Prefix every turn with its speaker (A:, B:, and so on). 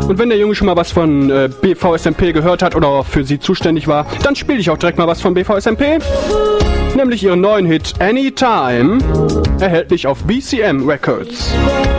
A: Und wenn der Junge schon mal was von BVSMP gehört hat oder für sie zuständig war, dann spiele ich auch direkt mal was von BVSMP. Nämlich ihren neuen Hit Anytime, erhältlich auf BCM Records.